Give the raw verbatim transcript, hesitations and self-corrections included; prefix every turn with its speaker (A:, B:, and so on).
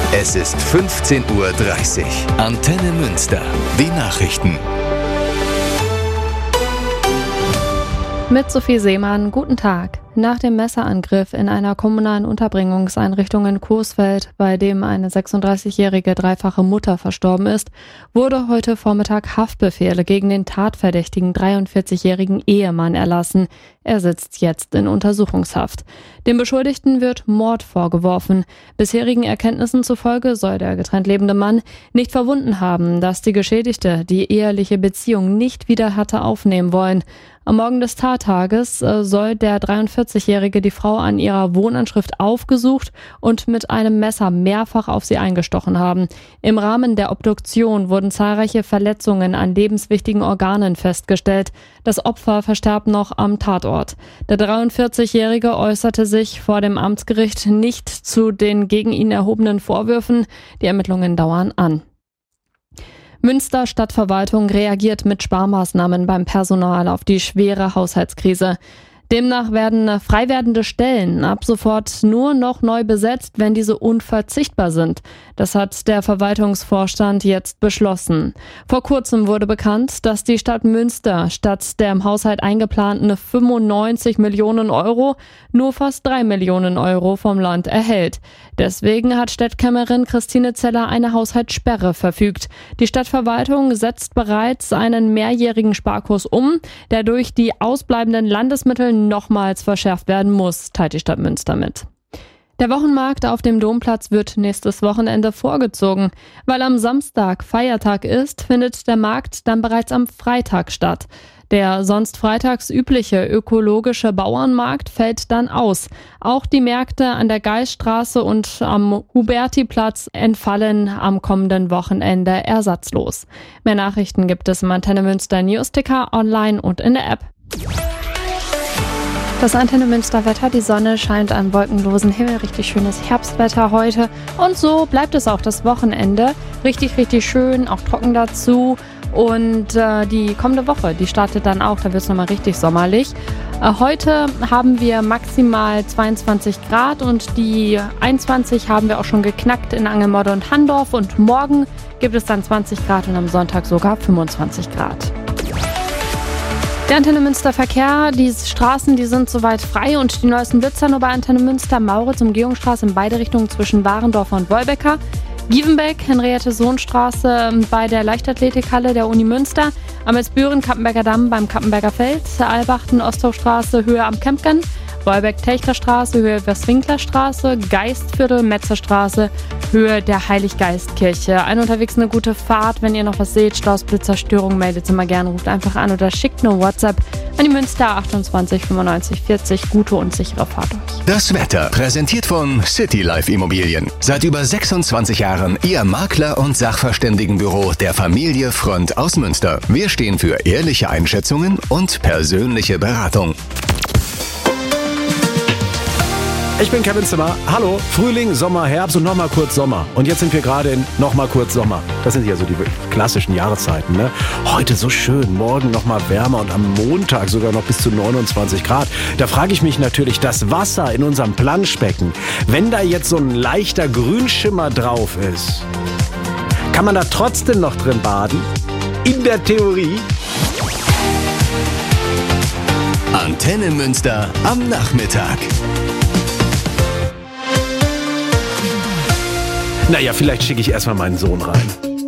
A: Es ist fünfzehn Uhr dreißig. Antenne Münster. Die Nachrichten.
B: Mit Sophie Seemann, guten Tag. Nach dem Messerangriff in einer kommunalen Unterbringungseinrichtung in Coesfeld, bei dem eine sechsunddreißigjährige dreifache Mutter verstorben ist, wurde heute Vormittag Haftbefehle gegen den tatverdächtigen dreiundvierzigjährigen Ehemann erlassen. Er sitzt jetzt in Untersuchungshaft. Dem Beschuldigten wird Mord vorgeworfen. Bisherigen Erkenntnissen zufolge soll der getrennt lebende Mann nicht verwunden haben, dass die Geschädigte die eheliche Beziehung nicht wieder hatte aufnehmen wollen. Am Morgen des Tattages soll der dreiundvierzigjährige die Frau an ihrer Wohnanschrift aufgesucht und mit einem Messer mehrfach auf sie eingestochen haben. Im Rahmen der Obduktion wurden zahlreiche Verletzungen an lebenswichtigen Organen festgestellt. Das Opfer verstarb noch am Tatort. Der dreiundvierzigjährige äußerte sich vor dem Amtsgericht nicht zu den gegen ihn erhobenen Vorwürfen. Die Ermittlungen dauern an. Münster Stadtverwaltung reagiert mit Sparmaßnahmen beim Personal auf die schwere Haushaltskrise. Demnach werden frei werdende Stellen ab sofort nur noch neu besetzt, wenn diese unverzichtbar sind. Das hat der Verwaltungsvorstand jetzt beschlossen. Vor kurzem wurde bekannt, dass die Stadt Münster statt der im Haushalt eingeplanten fünfundneunzig Millionen Euro nur fast drei Millionen Euro vom Land erhält. Deswegen hat Stadtkämmerin Christine Zeller eine Haushaltssperre verfügt. Die Stadtverwaltung setzt bereits einen mehrjährigen Sparkurs um, der durch die ausbleibenden Landesmittel nochmals verschärft werden muss, teilt die Stadt Münster mit. Der Wochenmarkt auf dem Domplatz wird nächstes Wochenende vorgezogen. Weil am Samstag Feiertag ist, findet der Markt dann bereits am Freitag statt. Der sonst freitags übliche ökologische Bauernmarkt fällt dann aus. Auch die Märkte an der Geisstraße und am Hubertiplatz entfallen am kommenden Wochenende ersatzlos. Mehr Nachrichten gibt es im Antenne Münster Newsticker, online und in der App. Das Antenne Münster Wetter, die Sonne scheint an wolkenlosen Himmel, richtig schönes Herbstwetter heute. Und so bleibt es auch das Wochenende. Richtig, richtig schön, auch trocken dazu. Und äh, die kommende Woche, die startet dann auch, da wird es nochmal richtig sommerlich. Äh, heute haben wir maximal zweiundzwanzig Grad und die einundzwanzig haben wir auch schon geknackt in Angelmodde und Handorf. Und morgen gibt es dann zwanzig Grad und am Sonntag sogar fünfundzwanzig Grad. Der Antenne Münster Verkehr, die Straßen, die sind soweit frei und die neuesten Blitzer nur bei Antenne Münster, Mauritz-Umgehungsstraße in beide Richtungen zwischen Warendorf und Wolbecker, Gievenbeck, Henriette-Sohn-Straße bei der Leichtathletikhalle der Uni Münster, Amelsbüren, Kappenberger Damm beim Kappenberger Feld, Albachten, Osthofstraße, Höhe am Kempken, Wolbeck-Telchler-Straße, Höhe Westwinklerstraße, Geistviertel, Metzerstraße, Höhe der Heiliggeistkirche. Ein unterwegs eine gute Fahrt. Wenn ihr noch was seht, Staus, Blitzer, Störungen, meldet sie mal gerne, ruft einfach an oder schickt eine WhatsApp an die Münster achtundzwanzig fünfundneunzig vierzig. Gute und sichere Fahrt euch.
A: Das Wetter präsentiert von City Life Immobilien. Seit über sechsundzwanzig Jahren Ihr Makler- und Sachverständigenbüro der Familie Front aus Münster. Wir stehen für ehrliche Einschätzungen und persönliche Beratung.
C: Ich bin Kevin Zimmer. Hallo. Frühling, Sommer, Herbst und nochmal kurz Sommer. Und jetzt sind wir gerade in nochmal kurz Sommer. Das sind ja so die klassischen Jahreszeiten, ne? Heute so schön, morgen nochmal wärmer und am Montag sogar noch bis zu neunundzwanzig Grad. Da frage ich mich natürlich, das Wasser in unserem Planschbecken, wenn da jetzt so ein leichter Grünschimmer drauf ist, kann man da trotzdem noch drin baden? In der Theorie.
A: Antenne Münster am Nachmittag.
C: Naja, vielleicht schicke ich erstmal meinen Sohn rein.